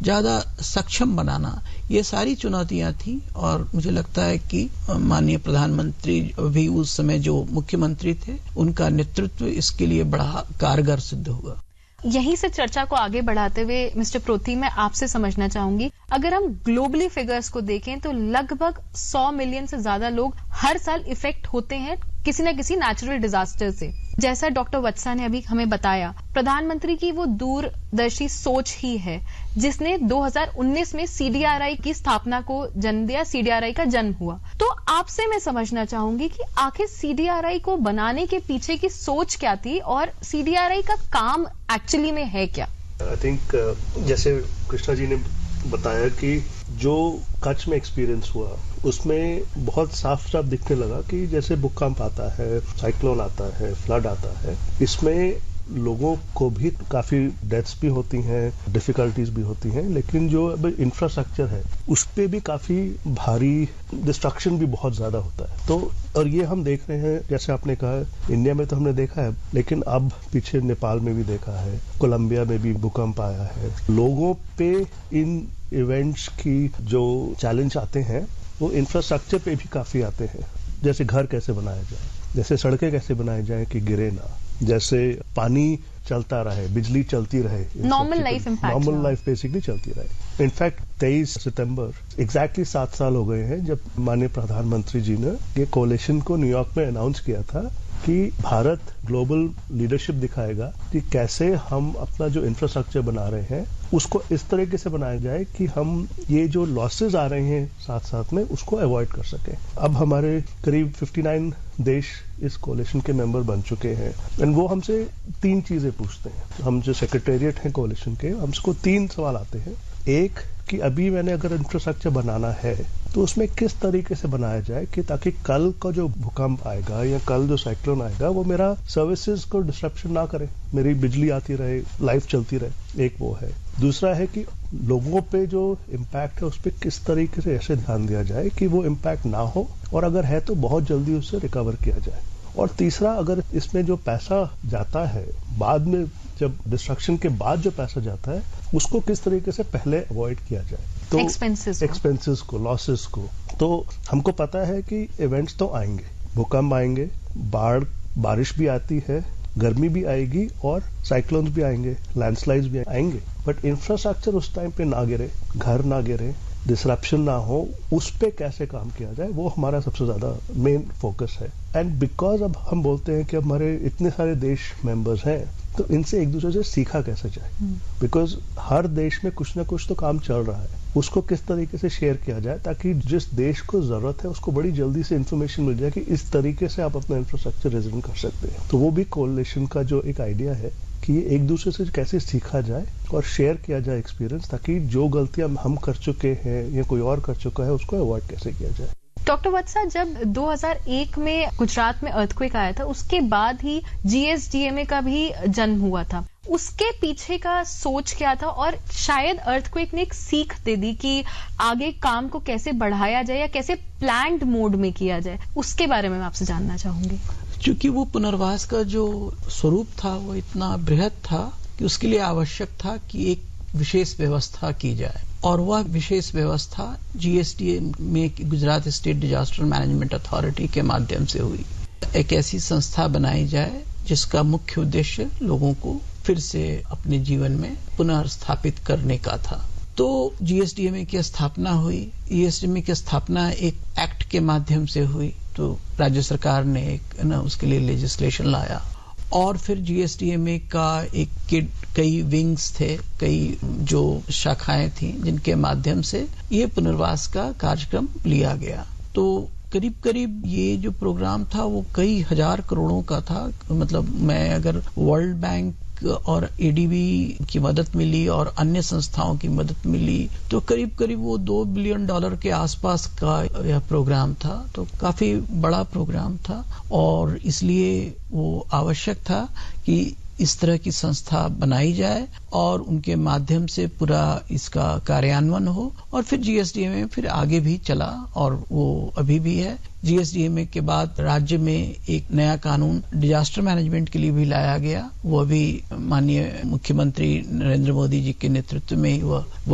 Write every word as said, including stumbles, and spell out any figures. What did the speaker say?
ज्यादा सक्षम बनाना, ये सारी चुनौतियां थी। और मुझे लगता है कि माननीय प्रधानमंत्री भी उस समय जो मुख्यमंत्री थे, उनका नेतृत्व इसके लिए बड़ा कारगर सिद्ध हुआ। यहीं से चर्चा को आगे बढ़ाते हुए मिस्टर प्रोथी, मैं आपसे समझना चाहूंगी, अगर हम ग्लोबली फिगर्स को देखें तो लगभग सौ मिलियन से ज्यादा लोग हर साल इफेक्ट होते हैं किसी न किसी नेचुरल डिजास्टर से। जैसा डॉक्टर वत्सा ने अभी हमें बताया, प्रधानमंत्री की वो दूरदर्शी सोच ही है जिसने दो हज़ार उन्नीस में सीडीआरआई की स्थापना को जन्म दिया, सीडीआरआई का जन्म हुआ। तो आपसे मैं समझना चाहूंगी कि आखिर सीडीआरआई को बनाने के पीछे की सोच क्या थी और सीडीआरआई का काम एक्चुअली में है क्या? आई थिंक uh, जैसे कृष्णा जी ने बताया कि जो कच्छ में एक्सपीरियंस हुआ उसमें बहुत साफ साफ दिखने लगा कि जैसे भूकंप आता है, साइक्लोन आता है, फ्लड आता है, इसमें लोगों को भी काफी डेथ्स भी होती हैं, डिफिकल्टीज भी होती हैं, लेकिन जो अब इंफ्रास्ट्रक्चर है उस पे भी काफी भारी डिस्ट्रक्शन भी बहुत ज्यादा होता है। तो और ये हम देख रहे हैं, जैसे आपने कहा इंडिया में तो हमने देखा है, लेकिन अब पीछे नेपाल में भी देखा है, कोलंबिया में भी भूकंप आया है। लोगों पे इन इवेंट्स की जो चैलेंज आते हैं वो इंफ्रास्ट्रक्चर पे भी काफी आते हैं। जैसे घर कैसे बनाया जाए, जैसे सड़कें कैसे बनाई जाए कि गिरे ना, जैसे पानी चलता रहे, बिजली चलती रहे, normal life impact normal life basically चलती रहे। इनफैक्ट तेईस सितंबर एग्जैक्टली सात साल हो गए हैं जब माननीय प्रधानमंत्री जी ने ये कोalition को न्यूयॉर्क में अनाउंस किया था कि भारत ग्लोबल लीडरशिप दिखाएगा कि कैसे हम अपना जो इंफ्रास्ट्रक्चर बना रहे हैं उसको इस तरीके से बनाया जाए कि हम ये जो लॉसेस आ रहे हैं साथ साथ में उसको अवॉइड कर सकें। अब हमारे करीब उनसठ देश इस कोalition के मेंबर बन चुके हैं एंड वो हमसे तीन चीजें पूछते हैं। हम जो सेक्रेटेरिएट हैं कोalition के, हमको तीन सवाल आते हैं। एक कि अभी मैंने अगर इंफ्रास्ट्रक्चर बनाना है तो उसमें किस तरीके से बनाया जाए कि ताकि कल का जो भूकंप आएगा या कल जो साइक्लोन आएगा वो मेरा सर्विसेज को डिस्ट्रप्शन ना करे, मेरी बिजली आती रहे, लाइफ चलती रहे। एक वो है। दूसरा है कि लोगों पे जो इम्पैक्ट है उस पर किस तरीके से ऐसे ध्यान दिया जाए कि वो इम्पैक्ट ना हो और अगर है तो बहुत जल्दी उससे रिकवर किया जाए। और तीसरा, अगर इसमें जो पैसा जाता है बाद में, जब डिस्ट्रक्शन के बाद जो पैसा जाता है उसको किस तरीके से पहले अवॉइड किया जाए, तो एक्सपेंसेस एक्सपेंसेस को, लॉसेस को। तो हमको पता है कि इवेंट्स तो आएंगे, भूकंप आएंगे, बाढ़, बारिश भी आती है, गर्मी भी आएगी और साइक्लोन्स भी आएंगे, लैंडस्लाइड्स भी आएंगे, बट इंफ्रास्ट्रक्चर उस टाइम पे ना गिरे, घर ना गिरे, डिसरप्शन ना हो, उस पे कैसे काम किया जाए, वो हमारा सबसे ज्यादा मेन फोकस है। एंड बिकॉज अब हम बोलते हैं कि हमारे इतने सारे देश मेंबर्स हैं तो इनसे एक दूसरे से सीखा कैसे जाए, बिकॉज हर देश में कुछ ना कुछ तो काम चल रहा है, उसको किस तरीके से शेयर किया जाए ताकि जिस देश को जरूरत है उसको बड़ी जल्दी से इंफॉर्मेशन मिल जाए कि इस तरीके से आप अपना इंफ्रास्ट्रक्चर रेजिडेंट कर सकते हैं। तो वो भी कोalition का जो एक आइडिया है कि एक दूसरे से कैसे सीखा जाए और शेयर किया जाए एक्सपीरियंस, ताकि जो गलतियां हम कर चुके हैं या कोई और कर चुका है उसको अवॉइड कैसे किया जाए। डॉक्टर वत्सा, जब दो हज़ार एक में गुजरात में अर्थक्वेक आया था उसके बाद ही जीएसडीएमए का भी जन्म हुआ था, उसके पीछे का सोच क्या था और शायद अर्थक्वेक ने एक सीख दे दी कि आगे काम को कैसे बढ़ाया जाए या कैसे प्लान्ड मोड में किया जाए, उसके बारे में मैं आपसे जानना चाहूंगी। क्योंकि वो पुनर्वास का जो स्वरूप था वो इतना बृहद था कि उसके लिए आवश्यक था कि एक विशेष व्यवस्था की जाए और वह विशेष व्यवस्था जीएसडीए में Gujarat state disaster management authority के माध्यम से हुई। एक ऐसी संस्था बनाई जाए जिसका मुख्य उद्देश्य लोगों को फिर से अपने जीवन में पुनः स्थापित करने का था। तो जीएसडीएमए की स्थापना हुई। जीएसडीएमए की स्थापना एक एक्ट के माध्यम से हुई, तो राज्य सरकार ने एक ना उसके लिए लेजिस्लेशन लाया और फिर जीएसडीएमए का एक किड कई विंग्स थे, कई जो शाखाएं थी जिनके माध्यम से ये पुनर्वास का कार्यक्रम लिया गया। तो करीब करीब ये जो प्रोग्राम था वो कई हजार करोड़ों का था। मतलब मैं अगर वर्ल्ड बैंक और एडीबी की मदद मिली और अन्य संस्थाओं की मदद मिली तो करीब करीब वो दो बिलियन डॉलर के आसपास का यह प्रोग्राम था। तो काफी बड़ा प्रोग्राम था और इसलिए वो आवश्यक था कि इस तरह की संस्था बनाई जाए और उनके माध्यम से पूरा इसका कार्यान्वयन हो और फिर जीएसडीएमए फिर आगे भी चला और वो अभी भी है। जीएसडीएमए के बाद राज्य में एक नया कानून डिजास्टर मैनेजमेंट के लिए भी लाया गया, वो भी माननीय मुख्यमंत्री नरेंद्र मोदी जी के नेतृत्व में ही वह